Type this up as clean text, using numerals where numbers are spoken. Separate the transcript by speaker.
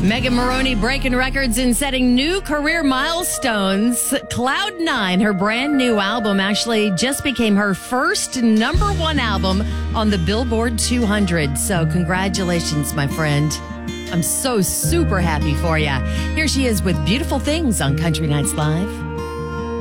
Speaker 1: Megan Moroney breaking records and setting new career milestones. Cloud 9, her brand new album, actually just became her first number one album on the Billboard 200. So congratulations, my friend. I'm so super happy for you. Here she is with Beautiful Things on Country Nights Live.